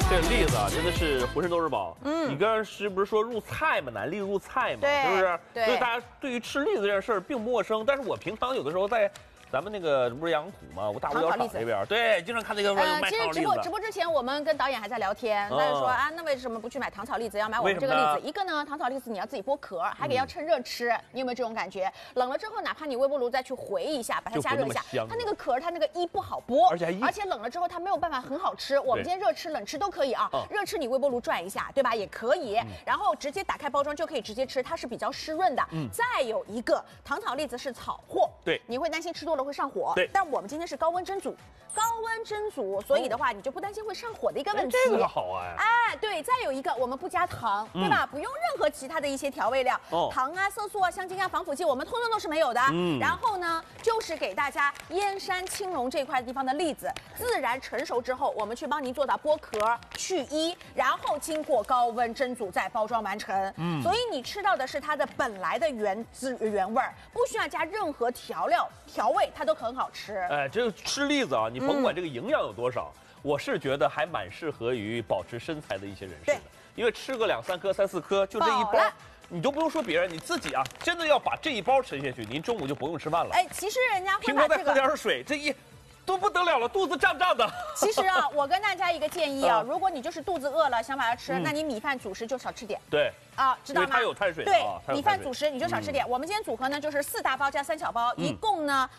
这栗子啊，真的是浑身都是宝。你刚刚是不是说入菜嘛，南栗入菜嘛， 对是不是？ 对。 所以大家对于吃栗子这件事儿并不陌生。但是我平常有的时候在咱们那个不是杨浦嘛，我大五角场那边，对，经常看那个卖其实直播之前，我们跟导演还在聊天，他就说啊，那为什么不去买糖炒栗子，要买我们这个栗子？一个呢，糖炒栗子你要自己剥壳，还得要趁热吃，你有没有这种感觉？冷了之后，哪怕你微波炉再去回一下，把它加热一下，它那个壳它那个不好剥，而且冷了之后它没有办法很好吃。我们今天热吃冷吃都可以啊，热吃你微波炉转一下，对吧？也可以，然后直接打开包装就可以直接吃，它是比较湿润的。再有一个糖炒栗子是草货， 对， 你会担心吃多了会上火， 对。 但我们今天是高温蒸煮，所以的话你就不担心会上火的一个问题。 这个好啊！ 哎，对，再有一个我们不加糖，对吧？不用任何其他的一些调味料，糖啊、色素啊、香精啊、防腐剂，我们通通都是没有的。然后呢，就是给大家燕山青龙这块地方的栗子，自然成熟之后，我们去帮您做到剥壳、去衣，然后经过高温蒸煮再包装完成。所以你吃到的是它的本来的原味儿，不需要加任何调味，它都很好吃。 哎，这个吃栗子啊，你甭管这个营养有多少，我是觉得还蛮适合于保持身材的一些人士的，因为吃个2、3颗、3、4颗，就这一包，你都不用说别人，你自己啊，真的要把这一包吃下去，您中午就不用吃饭了。 哎，其实人家会平常再喝点水，这一都不得了了，肚子胀胀的。 其实啊，我跟大家一个建议啊，如果你就是肚子饿了想把它吃，那你米饭主食就少吃点。 对。 啊，知道吗？ 它有碳水的对，米饭主食你就少吃点。我们今天组合呢就是4大包加3小包，一共呢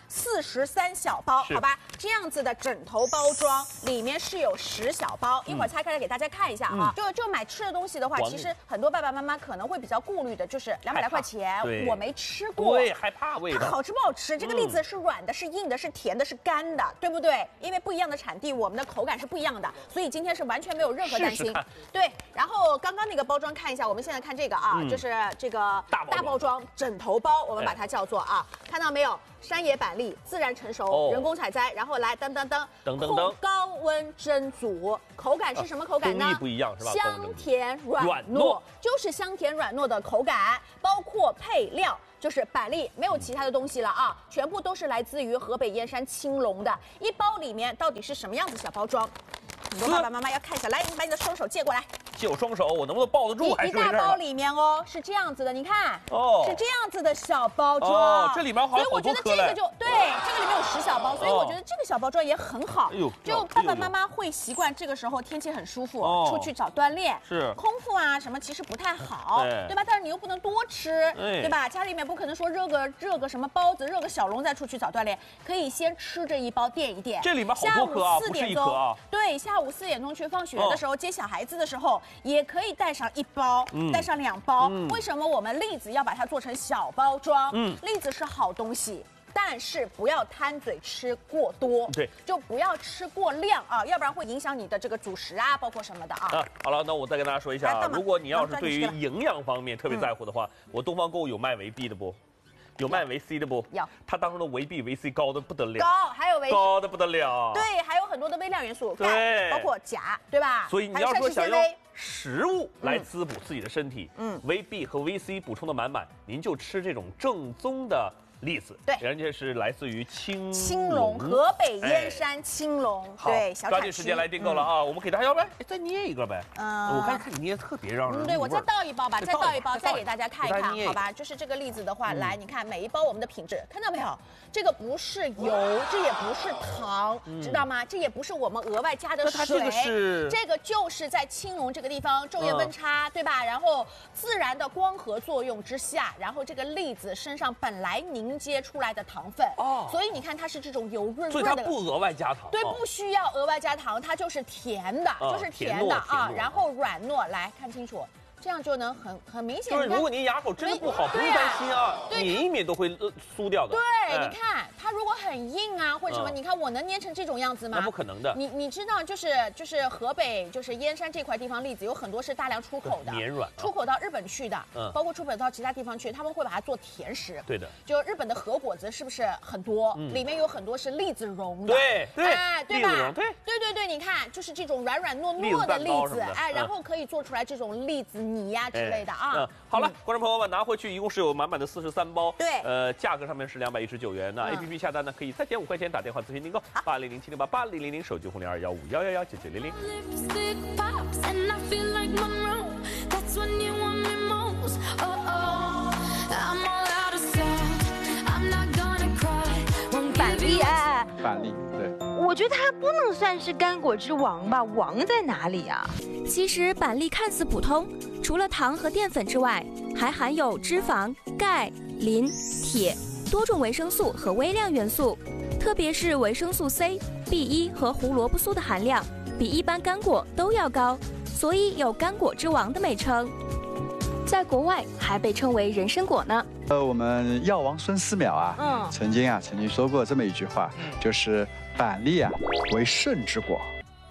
43小包，好吧？这样子的整头包装里面是有10小包，一会儿拆开来给大家看一下啊。就买吃的东西的话，其实很多爸爸妈妈可能会比较顾虑的，就是200来块钱，我没吃过， 对，害怕味道。 它好吃不好吃？这个栗子是软的，是硬的，是甜的，是干的，对不对？因为不一样的产地，我们的口感是不一样的，所以今天是完全没有任何担心。对，然后刚刚那个包装看一下，我们现在看这个啊，就是这个大包装整头包，我们把它叫做啊，看到没有？山野板栗自然成熟，人工采摘，然后来噔，高温蒸煮，口感是什么口感呢？ 不一样是吧？ 香甜软糯，就是香甜软糯的口感，包括配料。就是板栗，没有其他的东西了啊，全部都是来自于河北燕山青龙的。一包里面到底是什么样子小包装？很多爸爸妈妈要看一下，来，你把你的双手借过来。 借我双手，我能不能抱得住？ 一大包里面哦，是这样子的，你看，是这样子的小包装。 这里面好像好多颗嘞。 所以我觉得这个就对，这个里面有10小包，所以我觉得这个小包装也很好。就爸爸妈妈会习惯这个时候天气很舒服，出去早锻炼， 是空腹啊什么其实不太好，对吧？但是你又不能多吃，对吧？家里面不可能说热个什么包子，热个小笼再出去早锻炼，可以先吃这一包垫一垫。 这里面好多颗啊，不是一颗啊。 对，下午4点钟去放学的时候接小孩子的时候，也可以带上1包，带上2包。为什么我们栗子要把它做成小包装？栗子是好东西。但是不要贪嘴吃过多， 对， 就不要吃过量啊，要不然会影响你的这个主食啊，包括什么的啊。 好了，那我再跟大家说一下，如果你要是对于营养方面特别在乎的话，我东方购物有卖维 B 的不？有卖维 C 的不？ 有， 它当中的维 B、维 C 高的不得了， 还有高的不得了。 对，还有很多的微量元素，对，包括钾，对吧？ 所以你要说想用食物来滋补自己的身体，维 B 和维 C 补充的满满，您就吃这种正宗的栗子， 对， 人家是来自于青龙，河北燕山青龙，对，小抓紧时间来订购了啊！我们给大家，要不然再捏一个呗。我看你捏特别让人。 对，我再倒一包吧，再倒一包，再给大家看一看，好吧？就是这个栗子的话，来，你看每一包我们的品质，看到没有？这个不是油，这也不是糖，知道吗？这也不是我们额外加的水，这个就是在青龙这个地方昼夜温差，对吧？然后自然的光合作用之下，然后这个栗子身上本来凝结出来的糖分，所以你看它是这种油润润的， 所以它不额外加糖， 对，不需要额外加糖，它就是甜的，就是甜的啊，然后软糯，来看清楚。这样就能很明显。 就是如果您牙口真的不好，不用担心啊，抿一抿都会酥掉的。 对，你看它如果很硬啊，或者什么，你看我能捏成这种样子吗？ 那不可能的。 你知道，就是河北就是燕山这块地方栗子有很多是大量出口的， 绵软， 出口到日本去的，包括出口到其他地方去，他们会把它做甜食。 对的。 就日本的和果子是不是很多？里面有很多是栗子蓉的。 对， 哎，对吧？ 对， 你看就是这种软软糯糯的栗子，哎，然后可以做出来这种栗子泥呀之类的啊。 好了，观众朋友们，拿回去一共是有满满的43包。 对， 价格上面是219元。那 APP 下单呢，可以再减5块钱，打电话咨询订购800-768-8000，手机红0215119900。 板栗，对， 我觉得它不能算是干果之王吧？王在哪里啊？ 其实板栗看似普通，除了糖和淀粉之外，还含有脂肪、钙、磷、铁多种维生素和微量元素，特别是维生素 C、B1 和胡萝卜素的含量比一般干果都要高，所以有干果之王的美称。在国外还被称为人参果呢。 我们药王孙思邈啊，曾经说过这么一句话，就是板栗啊为肾之果。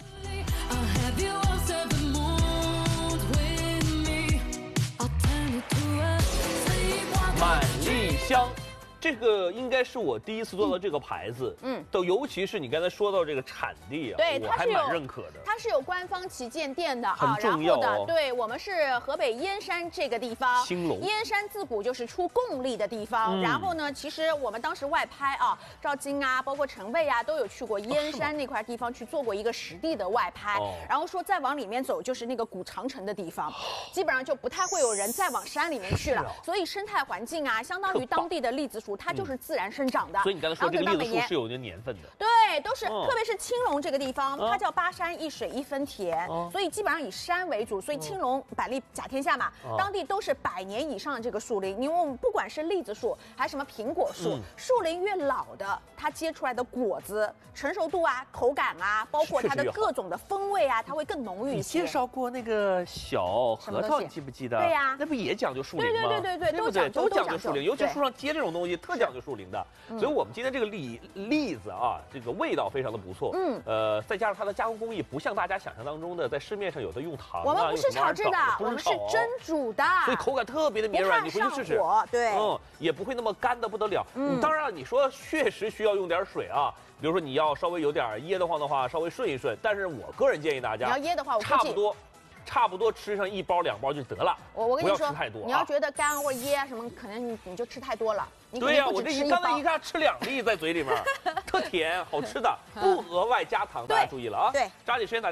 满栗香。这个应该是我第一次做到这个牌子，都尤其是你刚才说到这个产地啊， 对， 我还蛮认可的。 它是有官方旗舰店的啊， 很重要然后对，我们是河北燕山这个地方， 兴隆。 燕山自古就是出贡栗的地方，然后呢，其实我们当时外拍啊，赵晶啊，包括陈蔚啊，都有去过燕山那块地方去做过一个实地的外拍，然后说再往里面走就是那个古长城的地方，基本上就不太会有人再往山里面去了，所以生态环境啊，相当于当地的栗子树。它就是自然生长的， 所以你刚才说这个栗子树是有点年份的， 对，都是，特别是青龙这个地方，它叫巴山一水一分田，所以基本上以山为主，所以青龙板栗甲天下嘛，当地都是100年以上的这个树林，因为我们不管是栗子树还是什么苹果树，树林越老的，它结出来的果子成熟度啊、口感啊，包括它的各种的风味啊，它会更浓郁一些。 你介绍过那个小核桃，你记不记得？ 对呀， 那不也讲究树林吗？ 对，都讲究树林，尤其树上结这种东西，特讲究树林的。所以我们今天这个栗子啊，这个味道非常的不错。再加上它的加工工艺不像大家想象当中的，在市面上有的用糖啊， 我们不是炒制的，我们是蒸煮的， 所以口感特别的绵软，你回去试试。 对， 也不会那么干的不得了。当然你说确实需要用点水啊。比如说你要稍微有点噎得慌的话，稍微顺一顺。但是我个人建议大家， 你要噎的话，我差不多吃上1包2包就得了。 我跟你说， 不要吃太多。 你要觉得干或者噎啊什么，可能你就吃太多了。 对呀，我这刚才一看吃2粒在嘴里面，特甜，好吃的，不额外加糖，大家注意了啊！ 对， 抓紧时间打。